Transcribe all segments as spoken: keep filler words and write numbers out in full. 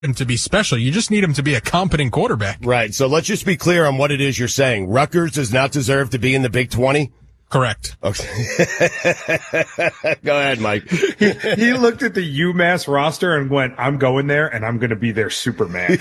him to be special. You just need him to be a competent quarterback. Right. So let's just be clear on what it is you're saying. Rutgers does not deserve to be in the Big twenty? Correct. Okay. Go ahead, Mike. he, he looked at the UMass roster and went, I'm going there and I'm going to be their Superman.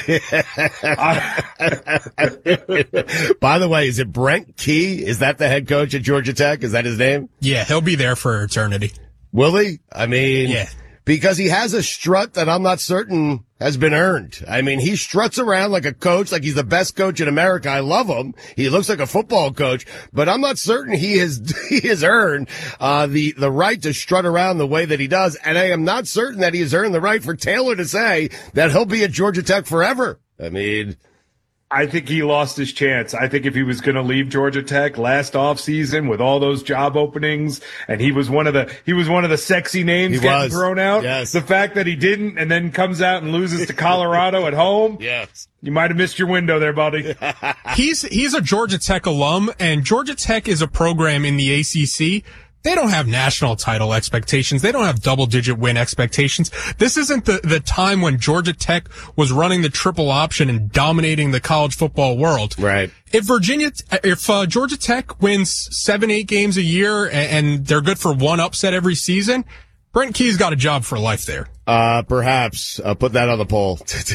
By the way, is it Brent Key? Is that the head coach at Georgia Tech? Is that his name? Yeah, he'll be there for eternity. Will he? I mean, yeah. Because he has a strut that I'm not certain has been earned. I mean, he struts around like a coach, like he's the best coach in America. I love him. He looks like a football coach, but I'm not certain he has, he has earned, uh, the, the right to strut around the way that he does. And I am not certain that he has earned the right for Taylor to say that he'll be at Georgia Tech forever. I mean, I think he lost his chance. I think if he was going to leave Georgia Tech last offseason with all those job openings, and he was one of the he was one of the sexy names he getting was. thrown out. Yes. The fact that he didn't, and then comes out and loses to Colorado at home. Yes. You might have missed your window there, buddy. he's he's a Georgia Tech alum, and Georgia Tech is a program in the A C C. They don't have national title expectations. They don't have double-digit win expectations. This isn't the, the time when Georgia Tech was running the triple option and dominating the college football world. Right. If Virginia, if uh, Georgia Tech wins seven, eight games a year and, and they're good for one upset every season, Brent Key's got a job for life there. Uh, perhaps. Uh, put that on the poll.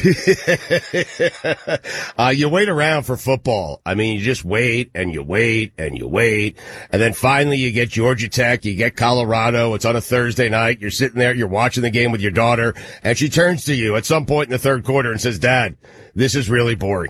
uh, you wait around for football. I mean, you just wait and you wait and you wait. And then finally you get Georgia Tech, you get Colorado. It's on a Thursday night. You're sitting there, you're watching the game with your daughter, and she turns to you at some point in the third quarter and says, Dad, this is really boring.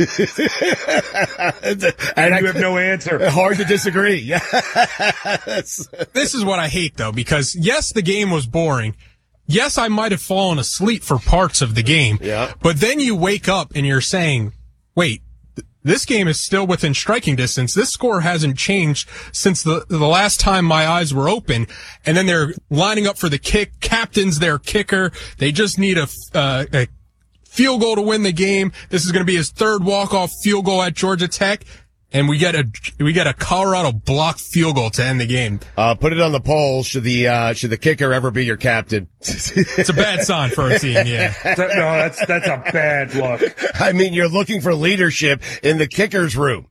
and I, you have no answer. Hard to disagree. Yes. This is what I hate, though, because yes, the game was boring. Yes, I might have fallen asleep for parts of the game. Yeah. But then you wake up and you're saying, wait, th- this game is still within striking distance. This score hasn't changed since the, the last time my eyes were open. And then they're lining up for the kick. Captain's their kicker. They just need a, uh, a field goal to win the game. This is going to be his third walk-off field goal at Georgia Tech. And we get a we get a Colorado blocked field goal to end the game. Uh, put it on the poll. Should the uh, should the kicker ever be your captain? It's a bad sign for a team. Yeah. No, that's that's a bad look. I mean, you're looking for leadership in the kicker's room.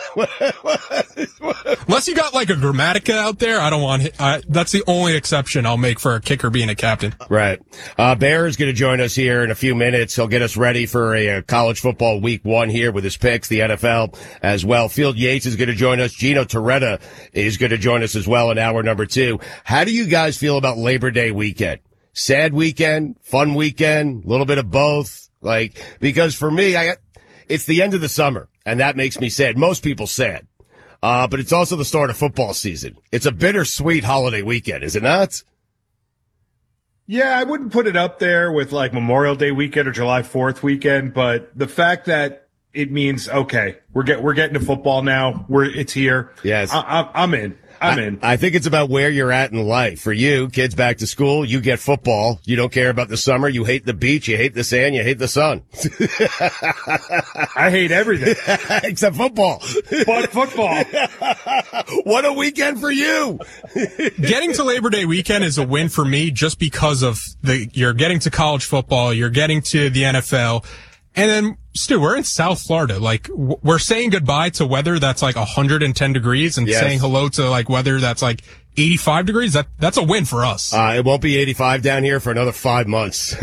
Unless you got like a Grammatica out there, I don't want. Uh, that's the only exception I'll make for a kicker being a captain. Right. Uh, Bear is going to join us here in a few minutes. He'll get us ready for a, a college football week one here with his picks, the N F L as well. Field Yates is going to join us. Gino Torretta is going to join us as well in hour number two. How do you guys feel about Labor Day weekend? Sad weekend, fun weekend, a little bit of both. Like, because for me, I, it's the end of the summer. And that makes me sad. Most people sad. Uh, but it's also the start of football season. It's a bittersweet holiday weekend, is it not? Yeah, I wouldn't put it up there with like Memorial Day weekend or July fourth weekend, but the fact that it means, okay, we're get, we're getting to football now. We're, it's here. Yes. I, I, I'm in. I'm in. I, I think it's about where you're at in life. For you, kids back to school, you get football. You don't care about the summer. You hate the beach. You hate the sand. You hate the sun. I hate everything. Except football. But football. What a weekend for you. Getting to Labor Day weekend is a win for me just because of the, you're getting to college football, you're getting to the N F L. And then, Stu, we're in South Florida. Like, w- we're saying goodbye to weather that's like one hundred ten degrees and yes. saying hello to like weather that's like eighty-five degrees. That, that's a win for us. Uh, it won't be eighty-five down here for another five months.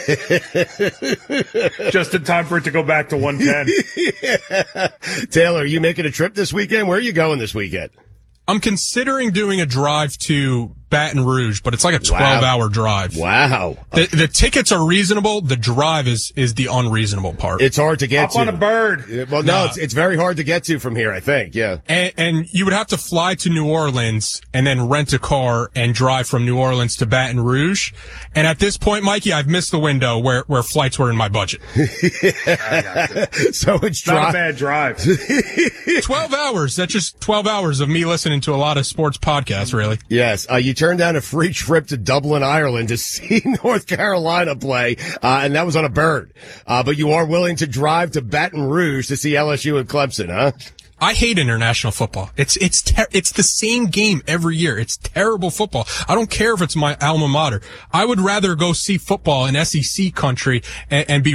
Just in time for it to go back to one ten. Yeah. Taylor, are you making a trip this weekend? Where are you going this weekend? I'm considering doing a drive to Baton Rouge, but it's like a twelve wow. hour drive. Wow. The, the tickets are reasonable. The drive is, is the unreasonable part. It's hard to get Up to. on a bird. Well, no, Nah. it's, it's very hard to get to from here, I think. Yeah. And, and you would have to fly to New Orleans and then rent a car and drive from New Orleans to Baton Rouge. And at this point, Mikey, I've missed the window where, where flights were in my budget. So it's Not dri- a bad drive. twelve hours. That's just twelve hours of me listening to a lot of sports podcasts, really. Yes. Uh, you turned down a free trip to Dublin, Ireland to see North Carolina play, uh, and that was on a bird. Uh, but you are willing to drive to Baton Rouge to see L S U and Clemson, huh? I hate international football. It's it's ter- it's the same game every year. It's terrible football. I don't care if it's my alma mater. I would rather go see football in S E C country and, and be